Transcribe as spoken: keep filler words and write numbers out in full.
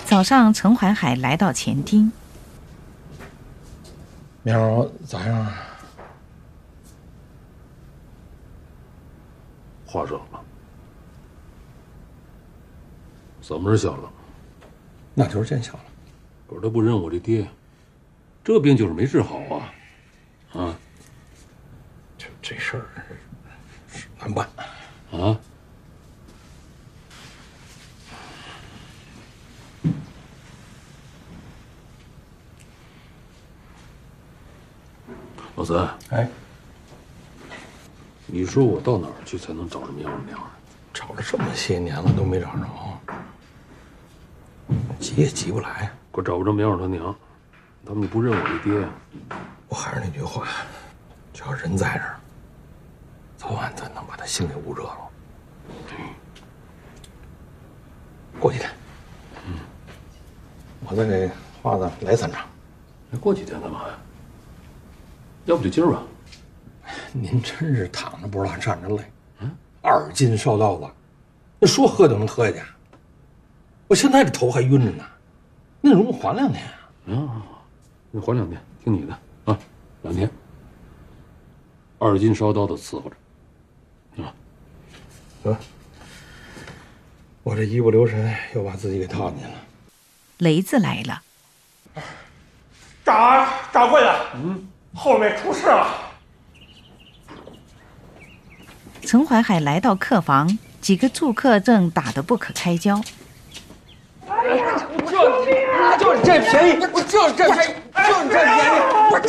早上，陈怀海来到前厅。 苗咋样？ 话少了，嗓门小了， 那就是见效了。 可是他不认我这爹，这病就是没治好啊！啊， 这这事儿是难办啊！老三， 哎， 你说我到哪儿去才能找着苗二娘？ 找了这么些年了都没找着，急也急不来。 可找不着苗二他娘，他们就不认我这爹呀。 我还是那句话，只要人在这儿，早晚咱能把他心给捂热了。过几天，嗯，我再给花子来三场。 那过几天干嘛呀？要不就今儿吧。 您真是躺着不知道站着累。嗯，二斤烧刀子，那说喝就能喝下去。我现在这头还晕着呢，那容缓两天啊。 啊，那缓两天，听你的啊，两天。二斤烧刀子伺候着，啊， 得，我这一不留神又把自己给套进去了。 雷子来了， 掌掌柜的，嗯，后面出事了。 陈怀海来到客房，几个住客正打得不可开交。 哎呀，就就是这便宜，我就是这便宜，就是这便宜。